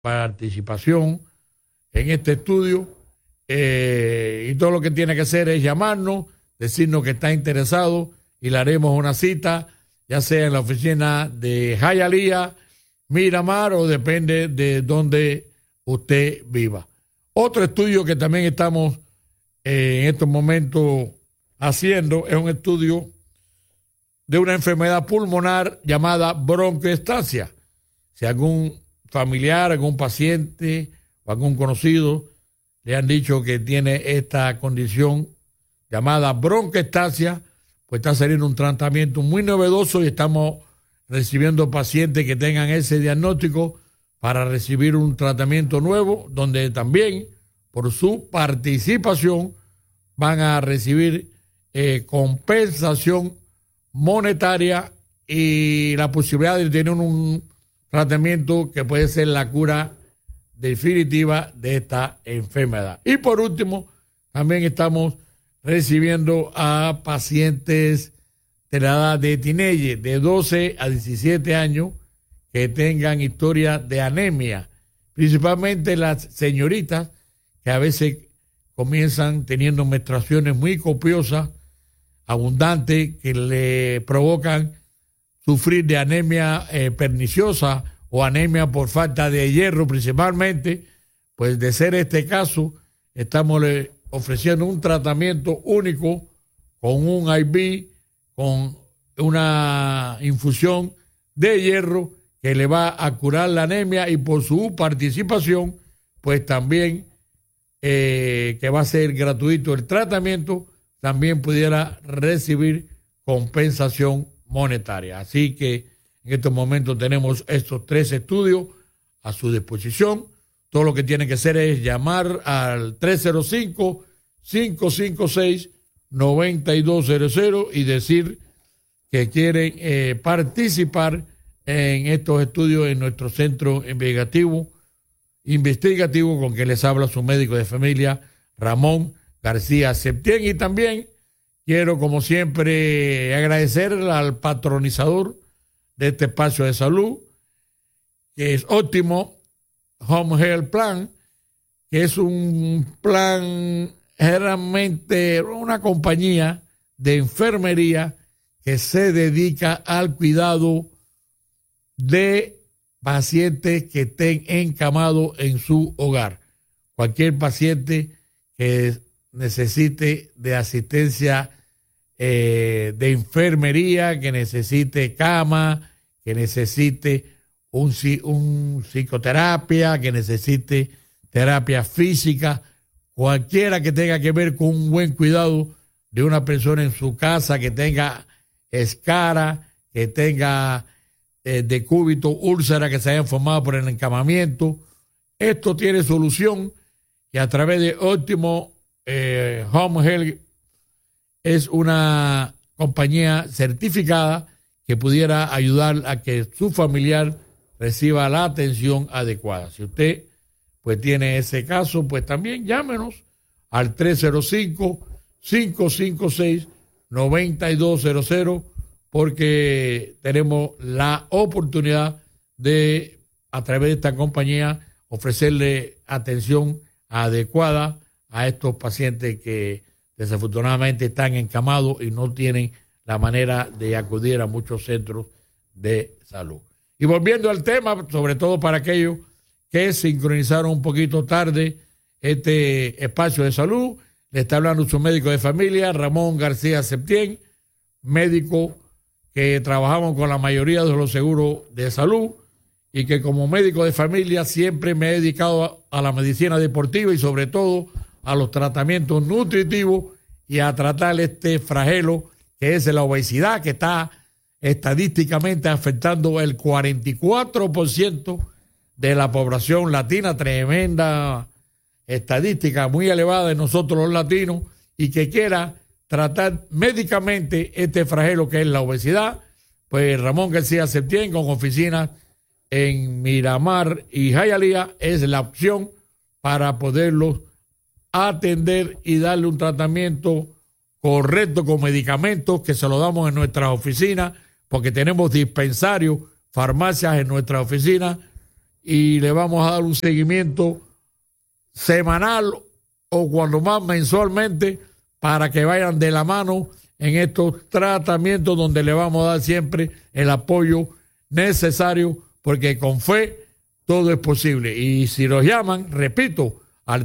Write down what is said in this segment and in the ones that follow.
participación en este estudio, y todo lo que tiene que hacer es llamarnos, decirnos que está interesado y le haremos una cita, ya sea en la oficina de Hialeah, Miramar, o depende de donde usted viva. Otro estudio que también estamos en estos momentos haciendo es un estudio de una enfermedad pulmonar llamada bronquiectasia. Si algún familiar, algún paciente o algún conocido le han dicho que tiene esta condición llamada bronquiectasia, pues está saliendo un tratamiento muy novedoso y estamos recibiendo pacientes que tengan ese diagnóstico para recibir un tratamiento nuevo, donde también por su participación van a recibir compensación monetaria y la posibilidad de tener un tratamiento que puede ser la cura definitiva de esta enfermedad. Y por último, también estamos recibiendo a pacientes de la edad de teenager, de 12 a 17 años, que tengan historia de anemia, principalmente las señoritas que a veces comienzan teniendo menstruaciones muy copiosas, abundantes, que le provocan sufrir de anemia perniciosa o anemia por falta de hierro principalmente. Pues de ser este caso, estamos ofreciendo un tratamiento único con un IV, con una infusión de hierro que le va a curar la anemia, y por su participación, pues también que va a ser gratuito el tratamiento, también pudiera recibir compensación monetaria. Así que en estos momentos tenemos estos 3 estudios a su disposición. Todo lo que tiene que hacer es llamar al 305-556-9200 y decir que quieren participar en estos estudios en nuestro centro investigativo con que les habla su médico de familia, Ramón García Septién. Y también quiero, como siempre, agradecer al patronizador de este espacio de salud, que es Óptimo Home Health Plan, que es un plan, generalmente una compañía de enfermería que se dedica al cuidado de pacientes que estén encamados en su hogar. Cualquier paciente que necesite de asistencia de enfermería, que necesite cama, que necesite un psicoterapia, que necesite terapia física, cualquiera que tenga que ver con un buen cuidado de una persona en su casa, que tenga escara, que tenga decúbito, úlcera que se hayan formado por el encamamiento. Esto tiene solución, y a través de Óptimo Home Health es una compañía certificada que pudiera ayudar a que su familiar reciba la atención adecuada. Si usted pues tiene ese caso, pues también llámenos al 305-556-9200, porque tenemos la oportunidad de, a través de esta compañía, ofrecerle atención adecuada a estos pacientes que desafortunadamente están encamados y no tienen la manera de acudir a muchos centros de salud. Y volviendo al tema, sobre todo para aquellos que sincronizaron un poquito tarde este espacio de salud, le está hablando su médico de familia, Ramón García Septién, médico que trabajamos con la mayoría de los seguros de salud, y que como médico de familia siempre me he dedicado a la medicina deportiva y sobre todo a los tratamientos nutritivos y a tratar este flagelo que es la obesidad, que está estadísticamente afectando el 44% de la población latina. Tremenda estadística, muy elevada de nosotros los latinos, y que quiera tratar médicamente este flagelo que es la obesidad, pues Ramón García Septién, con oficinas en Miramar y Hialeah, es la opción para poderlos atender y darle un tratamiento correcto con medicamentos que se lo damos en nuestras oficinas, porque tenemos dispensarios, farmacias en nuestras oficinas, y le vamos a dar un seguimiento semanal o cuando más mensualmente para que vayan de la mano en estos tratamientos donde le vamos a dar siempre el apoyo necesario, porque con fe todo es posible. Y si los llaman, repito, al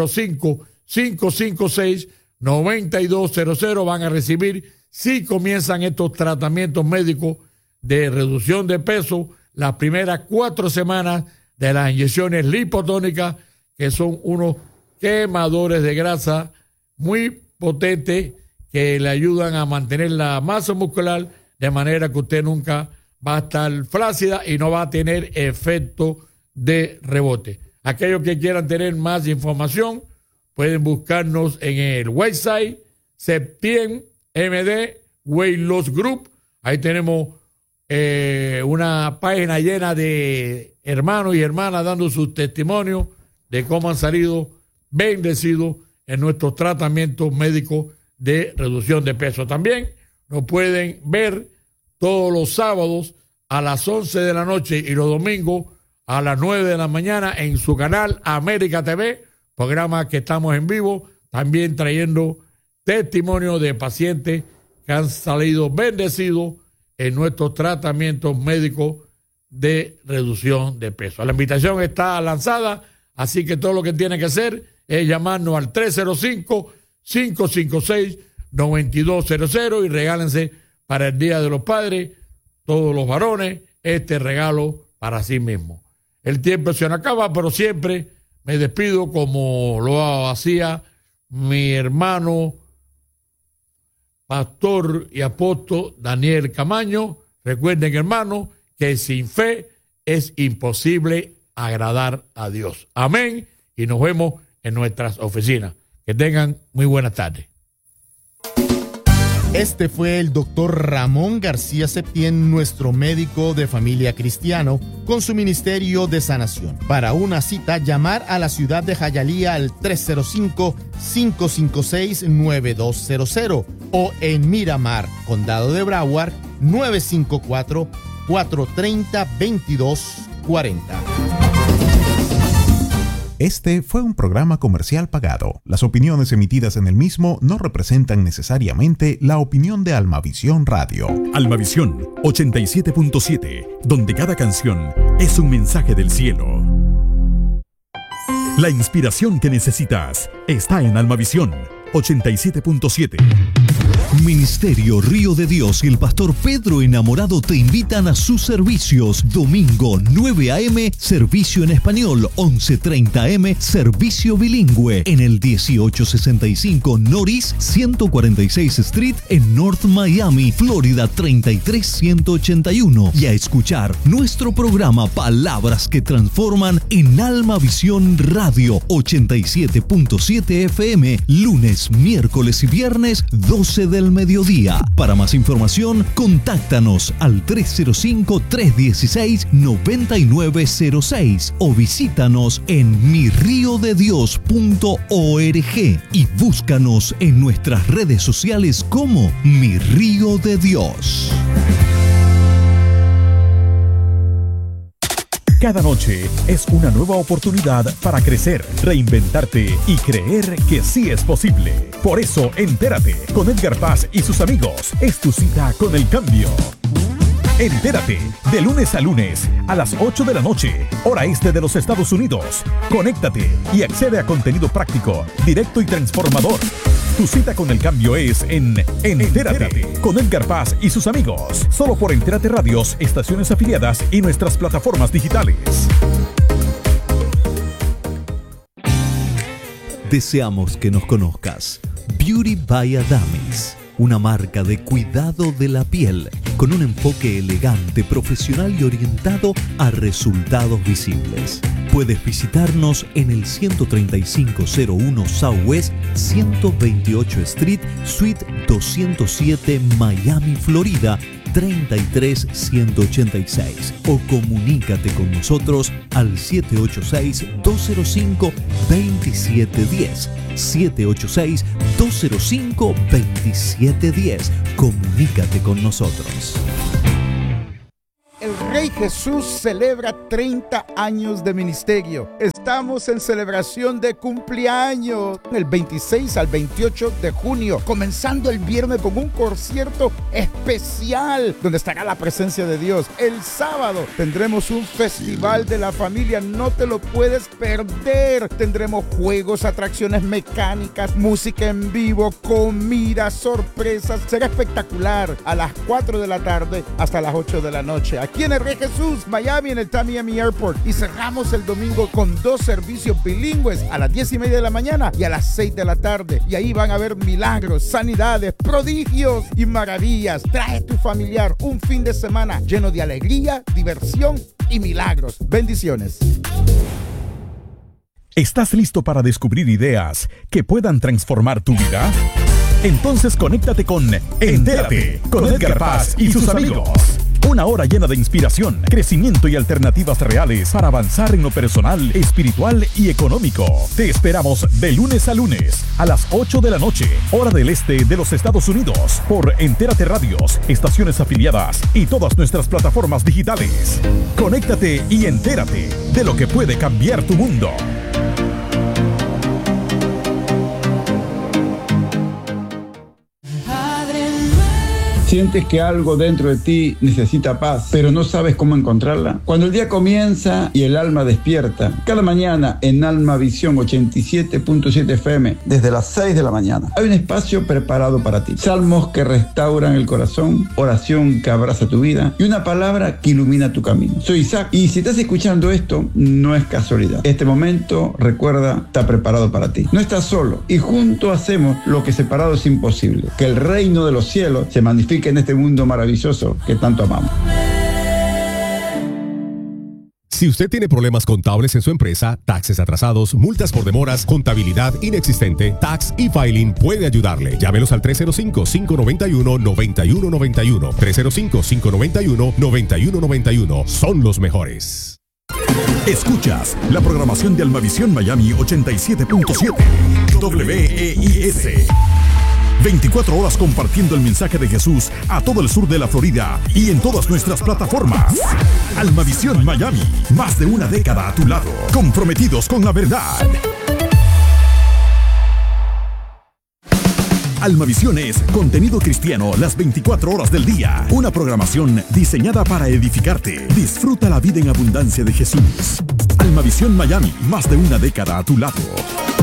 305-556-9200 van a recibir, si comienzan estos tratamientos médicos de reducción de peso, las primeras 4 semanas de las inyecciones lipotónicas, que son unos quemadores de grasa muy potentes que le ayudan a mantener la masa muscular de manera que usted nunca va a estar flácida y no va a tener efecto de rebote. Aquellos que quieran tener más información pueden buscarnos en el website Septien MD Weight Loss Group. Ahí tenemos una página llena de hermanos y hermanas dando sus testimonios de cómo han salido bendecidos en nuestros tratamientos médicos de reducción de peso. También nos pueden ver todos los sábados a las 11 de la noche y los domingos a las 9 de la mañana en su canal América TV, programa que estamos en vivo, también trayendo testimonios de pacientes que han salido bendecidos en nuestros tratamientos médicos de reducción de peso. La invitación está lanzada, así que todo lo que tiene que hacer es llamarnos al 305-556-9200 y regálense para el Día de los Padres, todos los varones, este regalo para sí mismos. El tiempo se nos acaba, pero siempre me despido como lo hacía mi hermano pastor y apóstol Daniel Camaño. Recuerden, hermano, que sin fe es imposible agradar a Dios. Amén. Y nos vemos en nuestras oficinas. Que tengan muy buenas tardes. Este fue el doctor Ramón García Septien, nuestro médico de familia cristiano, con su ministerio de sanación. Para una cita, llamar a la ciudad de Hialeah al 305-556-9200 o en Miramar, Condado de Broward, 954-430-2240. Este fue un programa comercial pagado. Las opiniones emitidas en el mismo no representan necesariamente la opinión de Almavisión Radio. Almavisión 87.7, donde cada canción es un mensaje del cielo. La inspiración que necesitas está en Almavisión 87.7. Ministerio Río de Dios y el pastor Pedro Enamorado te invitan a sus servicios. Domingo 9 a.m. servicio en español, 11:30 a.m. servicio bilingüe en el 1865 Norris 146 Street en North Miami, Florida 33181. Y a escuchar nuestro programa Palabras que Transforman en Almavisión Radio 87.7 FM, lunes, miércoles y viernes 12 del mediodía. Para más información, contáctanos al 305-316-9906 o visítanos en mirriodedios.org y búscanos en nuestras redes sociales como Mi Río de Dios. Cada noche es una nueva oportunidad para crecer, reinventarte y creer que sí es posible. Por eso, entérate con Edgar Paz y sus amigos. Es tu cita con el cambio. Entérate de lunes a lunes a las 8 de la noche, hora este de los Estados Unidos. Conéctate y accede a contenido práctico, directo y transformador. Tu cita con el cambio es en Entérate con Edgar Paz y sus amigos. Solo por Entérate Radios, estaciones afiliadas y nuestras plataformas digitales. Deseamos que nos conozcas. Beauty by Adamis, una marca de cuidado de la piel con un enfoque elegante, profesional y orientado a resultados visibles. Puedes visitarnos en el 13501 Southwest 128 Street, Suite 207, Miami, Florida 33186 o comunícate con nosotros al 786-205-2710. 786-205-2710. Comunícate con nosotros. El Rey Jesús celebra 30 años de ministerio. Estamos en celebración de cumpleaños el 26 al 28 de junio, comenzando el viernes con un concierto especial donde estará la presencia de Dios. El sábado tendremos un festival de la familia, no te lo puedes perder. Tendremos juegos, atracciones mecánicas, música en vivo, comida, sorpresas. Será espectacular a las 4 de la tarde hasta las 8 de la noche. Aquí en el Rey Jesús, Miami, en el Miami Airport. Y cerramos el domingo con 2 servicios bilingües a las 10:30 de la mañana y a las 6 de la tarde. Y ahí van a haber milagros, sanidades, prodigios y maravillas. Trae tu familiar un fin de semana lleno de alegría, diversión y milagros. Bendiciones. ¿Estás listo para descubrir ideas que puedan transformar tu vida? Entonces conéctate con Entérate con Edgar Paz y sus amigos. Una hora llena de inspiración, crecimiento y alternativas reales para avanzar en lo personal, espiritual y económico. Te esperamos de lunes a lunes a las 8 de la noche, hora del este de los Estados Unidos, por Entérate Radios, estaciones afiliadas y todas nuestras plataformas digitales. Conéctate y entérate de lo que puede cambiar tu mundo. Sientes que algo dentro de ti necesita paz, pero no sabes cómo encontrarla. Cuando el día comienza y el alma despierta, cada mañana en Alma Visión 87.7 FM, desde las 6 de la mañana, hay un espacio preparado para ti. Salmos que restauran el corazón, oración que abraza tu vida y una palabra que ilumina tu camino. Soy Isaac y si estás escuchando esto, no es casualidad. Este momento, recuerda, está preparado para ti. No estás solo y juntos hacemos lo que separado es imposible. Que el reino de los cielos se magnifique en este mundo maravilloso que tanto amamos. Si usted tiene problemas contables en su empresa, taxes atrasados, multas por demoras, contabilidad inexistente, Tax e-Filing puede ayudarle. Llámelos al 305-591-9191. 305-591-9191. Son los mejores. Escuchas la programación de Almavisión Miami 87.7 WEIS. 24 horas compartiendo el mensaje de Jesús a todo el sur de la Florida y en todas nuestras plataformas. Almavisión Miami, más de una década a tu lado, comprometidos con la verdad. Almavisión es contenido cristiano las 24 horas del día. Una programación diseñada para edificarte. Disfruta la vida en abundancia de Jesús. Almavisión Miami, más de una década a tu lado.